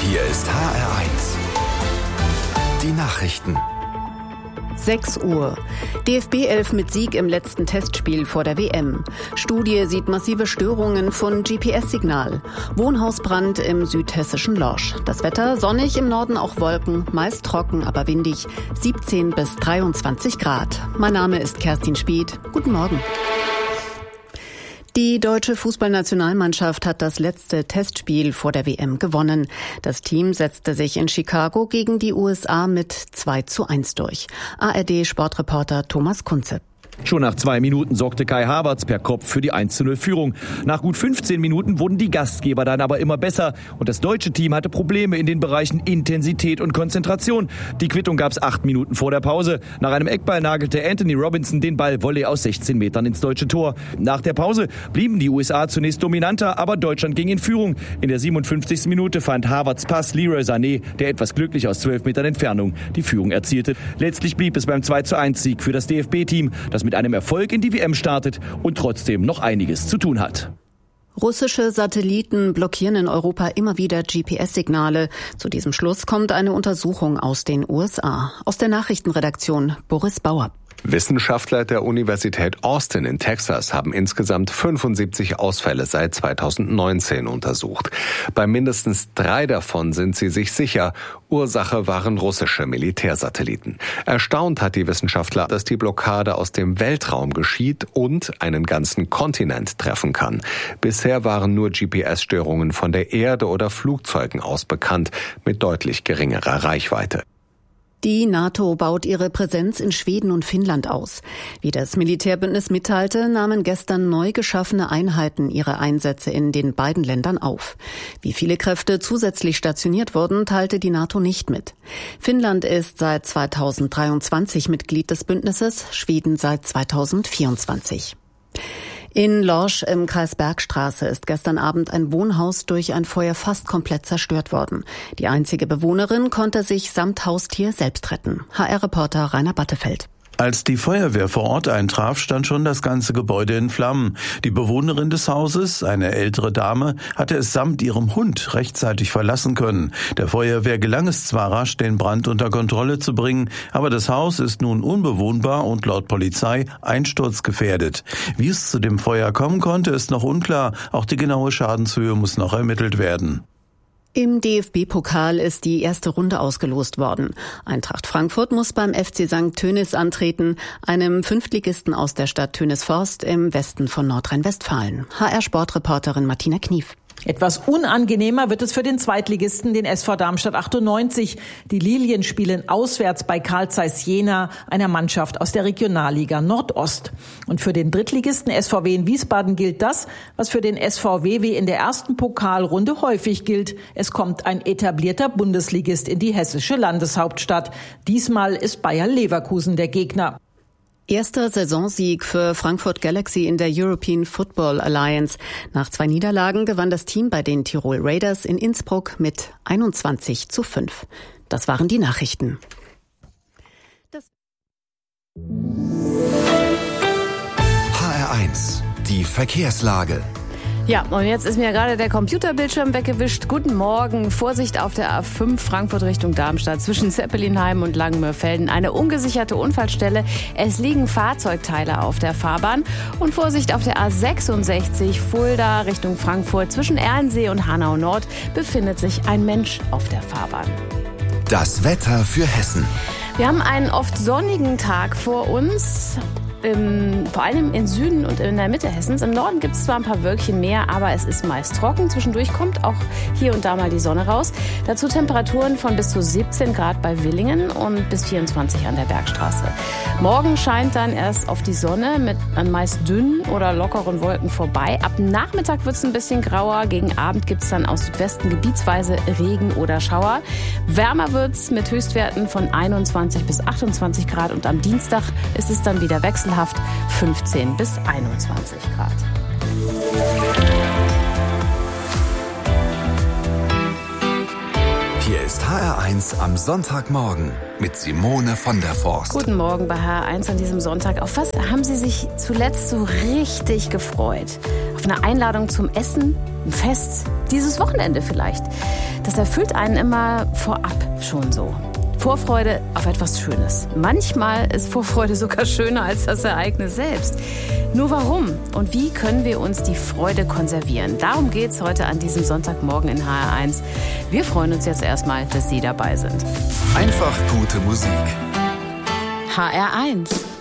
Hier ist HR1. Die Nachrichten. 6 Uhr. DFB 11 mit Sieg im letzten Testspiel vor der WM. Studie sieht massive Störungen von GPS-Signal. Wohnhausbrand im südhessischen Lorsch. Das Wetter sonnig, im Norden auch Wolken, meist trocken, aber windig. 17 bis 23 Grad. Mein Name ist Kerstin Spieth. Guten Morgen. Die deutsche Fußballnationalmannschaft hat das letzte Testspiel vor der WM gewonnen. Das Team setzte sich in Chicago gegen die USA mit 2:1 durch. ARD-Sportreporter Thomas Kunze. Schon nach 2 Minuten sorgte Kai Havertz per Kopf für die 1:0-Führung. Nach gut 15 Minuten wurden die Gastgeber dann aber immer besser. Und das deutsche Team hatte Probleme in den Bereichen Intensität und Konzentration. Die Quittung gab es 8 Minuten vor der Pause. Nach einem Eckball nagelte Anthony Robinson den Ball Volley aus 16 Metern ins deutsche Tor. Nach der Pause blieben die USA zunächst dominanter, aber Deutschland ging in Führung. In der 57. Minute fand Havertz Pass Leroy Sané, der etwas glücklich aus 12 Metern Entfernung die Führung erzielte. Letztlich blieb es beim 2:1-Sieg für das DFB-Team, das mit einem Erfolg in die WM startet und trotzdem noch einiges zu tun hat. Russische Satelliten blockieren in Europa immer wieder GPS-Signale. Zu diesem Schluss kommt eine Untersuchung aus den USA. Aus der Nachrichtenredaktion Boris Bauer. Wissenschaftler der Universität Austin in Texas haben insgesamt 75 Ausfälle seit 2019 untersucht. Bei mindestens 3 davon sind sie sich sicher. Ursache waren russische Militärsatelliten. Erstaunt hat die Wissenschaftler, dass die Blockade aus dem Weltraum geschieht und einen ganzen Kontinent treffen kann. Bisher waren nur GPS-Störungen von der Erde oder Flugzeugen aus bekannt, mit deutlich geringerer Reichweite. Die NATO baut ihre Präsenz in Schweden und Finnland aus. Wie das Militärbündnis mitteilte, nahmen gestern neu geschaffene Einheiten ihre Einsätze in den beiden Ländern auf. Wie viele Kräfte zusätzlich stationiert wurden, teilte die NATO nicht mit. Finnland ist seit 2023 Mitglied des Bündnisses, Schweden seit 2024. In Lorsch im Kreis Bergstraße ist gestern Abend ein Wohnhaus durch ein Feuer fast komplett zerstört worden. Die einzige Bewohnerin konnte sich samt Haustier selbst retten. HR-Reporter Rainer Battefeld. Als die Feuerwehr vor Ort eintraf, stand schon das ganze Gebäude in Flammen. Die Bewohnerin des Hauses, eine ältere Dame, hatte es samt ihrem Hund rechtzeitig verlassen können. Der Feuerwehr gelang es zwar rasch, den Brand unter Kontrolle zu bringen, aber das Haus ist nun unbewohnbar und laut Polizei einsturzgefährdet. Wie es zu dem Feuer kommen konnte, ist noch unklar. Auch die genaue Schadenshöhe muss noch ermittelt werden. Im DFB-Pokal ist die erste Runde ausgelost worden. Eintracht Frankfurt muss beim FC St. Tönnis antreten, einem Fünftligisten aus der Stadt Tönisforst im Westen von Nordrhein-Westfalen. HR-Sportreporterin Martina Knief. Etwas unangenehmer wird es für den Zweitligisten, den SV Darmstadt 98. Die Lilien spielen auswärts bei Carl Zeiss Jena, einer Mannschaft aus der Regionalliga Nordost. Und für den Drittligisten SVW in Wiesbaden gilt das, was für den SVW wie in der ersten Pokalrunde häufig gilt. Es kommt ein etablierter Bundesligist in die hessische Landeshauptstadt. Diesmal ist Bayer Leverkusen der Gegner. Erster Saisonsieg für Frankfurt Galaxy in der European Football Alliance. Nach 2 Niederlagen gewann das Team bei den Tirol Raiders in Innsbruck mit 21:5. Das waren die Nachrichten. HR1, die Verkehrslage. Ja, und jetzt ist mir gerade der Computerbildschirm weggewischt. Guten Morgen. Vorsicht auf der A5 Frankfurt Richtung Darmstadt zwischen Zeppelinheim und Langenmörfelden. Eine ungesicherte Unfallstelle. Es liegen Fahrzeugteile auf der Fahrbahn. Und Vorsicht auf der A66 Fulda Richtung Frankfurt zwischen Erlensee und Hanau Nord befindet sich ein Mensch auf der Fahrbahn. Das Wetter für Hessen. Wir haben einen oft sonnigen Tag vor uns. Vor allem im Süden und in der Mitte Hessens. Im Norden gibt es zwar ein paar Wölkchen mehr, aber es ist meist trocken. Zwischendurch kommt auch hier und da mal die Sonne raus. Dazu Temperaturen von bis zu 17 Grad bei Willingen und bis 24 an der Bergstraße. Morgen scheint dann erst auf die Sonne mit meist dünnen oder lockeren Wolken vorbei. Ab Nachmittag wird es ein bisschen grauer. Gegen Abend gibt es dann aus Südwesten gebietsweise Regen oder Schauer. Wärmer wird es mit Höchstwerten von 21 bis 28 Grad. Und am Dienstag ist es dann wieder wechselhaft 15 bis 21 Grad. Hier ist HR1 am Sonntagmorgen mit Simone von der Forst. Guten Morgen bei HR1 an diesem Sonntag. Auf was haben Sie sich zuletzt so richtig gefreut? Auf eine Einladung zum Essen, ein Fest, Dieses Wochenende vielleicht, das erfüllt einen immer vorab schon so. Vorfreude auf etwas Schönes. Manchmal ist Vorfreude sogar schöner als das Ereignis selbst. Nur warum und wie können wir uns die Freude konservieren? Darum geht's heute an diesem Sonntagmorgen in HR1. Wir freuen uns jetzt erstmal, dass Sie dabei sind. Einfach gute Musik. HR1